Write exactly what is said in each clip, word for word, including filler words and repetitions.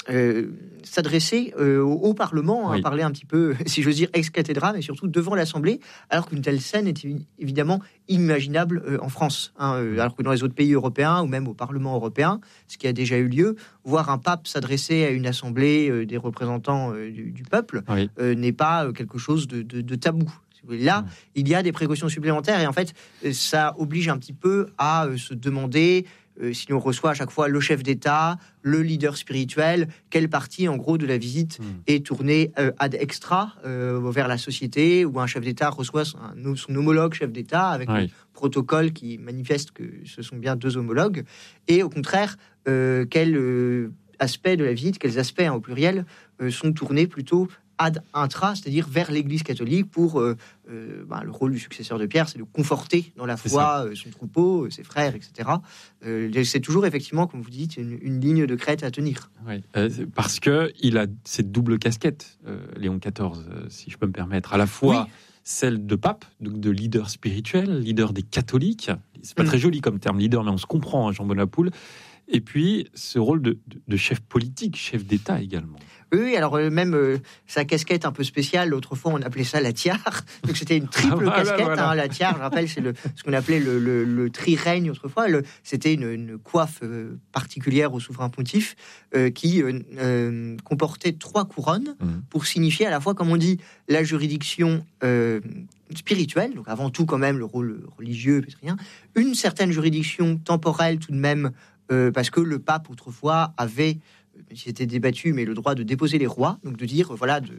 euh, s'adresser euh, au, au Parlement, oui. hein, parler un petit peu, si j'ose dire, ex cathedra, mais surtout devant l'Assemblée, alors qu'une telle scène est évidemment inimaginable euh, en France. Hein, euh, alors que dans les autres pays européens, ou même au Parlement européen, ce qui a déjà eu lieu, voir un pape s'adresser à une Assemblée euh, des représentants euh, du, du peuple oui. euh, n'est pas euh, quelque chose de, de, de tabou. Là, mmh. il y a des précautions supplémentaires et en fait, ça oblige un petit peu à euh, se demander euh, si on reçoit à chaque fois le chef d'État, le leader spirituel, quelle partie en gros de la visite mmh. est tournée euh, ad extra euh, vers la société, où un chef d'État reçoit son, son homologue chef d'État avec oui. un protocole qui manifeste que ce sont bien deux homologues, et au contraire, euh, quel euh, aspect de la visite, quels aspects hein, au pluriel euh, sont tournés plutôt ad intra, c'est-à-dire vers l'Église catholique pour euh, euh, bah, le rôle du successeur de Pierre, c'est de conforter dans la foi euh, son troupeau, ses frères, et cetera. Euh, c'est toujours effectivement, comme vous dites, une, une ligne de crête à tenir. Oui, euh, parce que il a cette double casquette, euh, Léon quatorze, euh, si je peux me permettre, à la fois oui. celle de pape, donc de leader spirituel, leader des catholiques. C'est pas mmh. très joli comme terme leader, mais on se comprend, hein, Jean-Benoît Poule. Et puis ce rôle de, de, de chef politique, chef d'État également. Oui, alors euh, même euh, sa casquette un peu spéciale, autrefois on appelait ça la tiare, donc c'était une triple ah, casquette, voilà. hein, la tiare, je rappelle, c'est le, ce qu'on appelait le, le, le tri-règne autrefois, le, c'était une, une coiffe euh, particulière au souverain pontife euh, qui euh, euh, comportait trois couronnes mmh. pour signifier à la fois, comme on dit, la juridiction euh, spirituelle, donc avant tout quand même le rôle religieux, rien, une certaine juridiction temporelle tout de même, euh, parce que le pape autrefois avait c'était débattu, mais le droit de déposer les rois, donc de dire, voilà, de,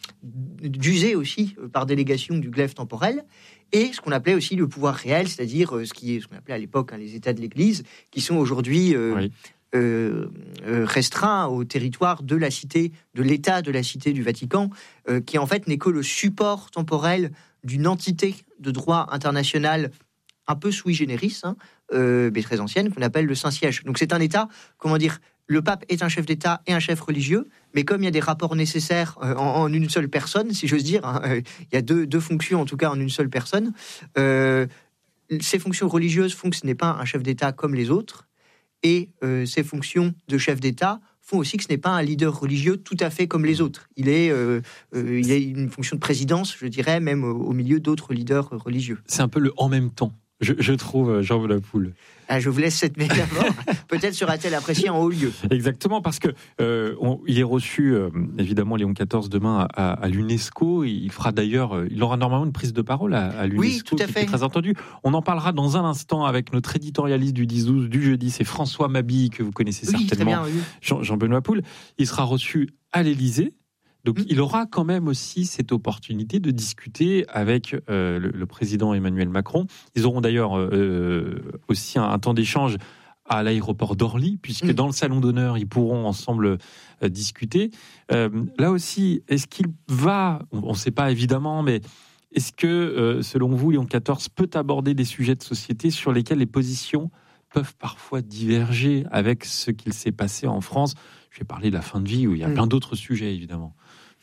d'user aussi euh, par délégation du glaive temporel, et ce qu'on appelait aussi le pouvoir réel, c'est-à-dire euh, ce, qui est, ce qu'on appelait à l'époque hein, les États de l'Église, qui sont aujourd'hui euh, oui. euh, euh, restreints au territoire de la cité, de l'État de la cité du Vatican, euh, qui en fait n'est que le support temporel d'une entité de droit international un peu sui generis, hein, euh, mais très ancienne, qu'on appelle le Saint-Siège. Donc c'est un État, comment dire, le pape est un chef d'État et un chef religieux, mais comme il y a des rapports nécessaires euh, en, en une seule personne, si j'ose dire, hein, euh, il y a deux, deux fonctions en tout cas en une seule personne, euh, ces fonctions religieuses font que ce n'est pas un chef d'État comme les autres, et euh, ces fonctions de chef d'État font aussi que ce n'est pas un leader religieux tout à fait comme les autres. Il est, euh, euh, il a une fonction de présidence, je dirais, même au, au milieu d'autres leaders religieux. C'est un peu le « en même temps ». Je, je trouve, Jean-Benoît Poule. Ah, je vous laisse cette métaphore. Peut-être sera-t-elle appréciée en haut lieu. Exactement, parce que euh, on, il est reçu, euh, évidemment, Léon quatorze demain à, à l'UNESCO. Il fera d'ailleurs, il aura normalement une prise de parole à, à l'UNESCO, oui, tout à qui fait. est très entendu. On en parlera dans un instant avec notre éditorialiste du dix douze du jeudi, c'est François Mabille, que vous connaissez oui, certainement, très bien, oui. Jean, Jean-Benoît Poule. Il sera reçu à l'Élysée. Donc, mmh. il aura quand même aussi cette opportunité de discuter avec euh, le, le président Emmanuel Macron. Ils auront d'ailleurs euh, aussi un, un temps d'échange à l'aéroport d'Orly, puisque mmh. dans le salon d'honneur, ils pourront ensemble euh, discuter. Euh, là aussi, est-ce qu'il va, on ne sait pas évidemment, mais est-ce que, euh, selon vous, Léon quatorze peut aborder des sujets de société sur lesquels les positions peuvent parfois diverger avec ce qu'il s'est passé en France? Je vais parler de la fin de vie, où il y a mmh. plein d'autres sujets, évidemment.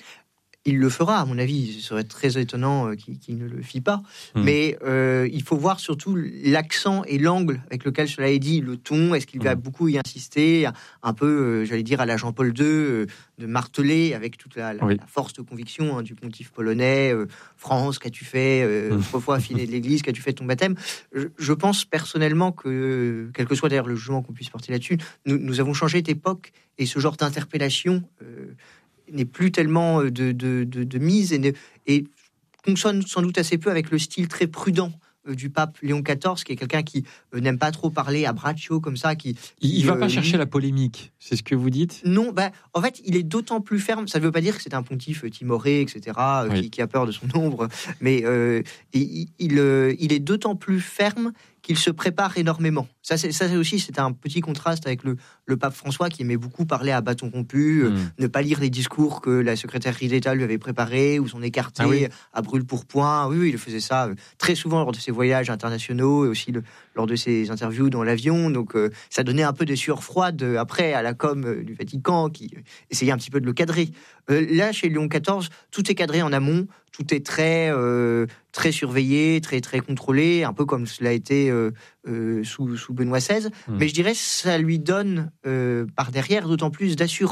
Il le fera, à mon avis. Ce serait très étonnant euh, qu'il, qu'il ne le fit pas. Mmh. Mais euh, il faut voir surtout l'accent et l'angle avec lequel cela est dit, le ton. Est-ce qu'il va mmh. beaucoup y insister, un peu, euh, j'allais dire, à la Jean-Paul deux, euh, de marteler avec toute la, la, oui. la force de conviction hein, du pontife polonais. Euh, France, qu'as-tu fait euh, mmh. autrefois, affiné de l'Église, qu'as-tu fait de ton baptême? je, je pense personnellement que, quel que soit d'ailleurs le jugement qu'on puisse porter là-dessus, nous, nous avons changé d'époque et ce genre d'interpellation euh, n'est plus tellement de, de, de, de mise et, ne, et consonne sans doute assez peu avec le style très prudent euh, du pape Léon quatorze, qui est quelqu'un qui euh, n'aime pas trop parler à braccio comme ça. Qui, il ne va euh, pas chercher la polémique, c'est ce que vous dites? Non, bah, en fait, il est d'autant plus ferme. Ça ne veut pas dire que c'est un pontife timoré, et cetera, euh, oui. qui, qui a peur de son ombre, mais euh, il, il, euh, il est d'autant plus ferme qu'il se prépare énormément. Ça, c'est, ça c'est aussi, c'est un petit contraste avec le, le pape François, qui aimait beaucoup parler à bâton rompu, mmh. euh, ne pas lire les discours que la secrétaire d'État lui avait préparés, ou s'en écarter ah oui. à brûle-pourpoint. Oui, oui, il faisait ça euh, très souvent lors de ses voyages internationaux, et aussi le, lors de ses interviews dans l'avion. Donc, euh, ça donnait un peu des sueurs froides euh, après à la com euh, du Vatican, qui euh, essayait un petit peu de le cadrer. Euh, là, chez Léon quatorze, tout est cadré en amont, tout est très, euh, très surveillé, très, très contrôlé, un peu comme cela a été euh, euh, sous, sous Benoît seize. Mmh. Mais je dirais que ça lui donne, euh, par derrière, d'autant plus d'assurance.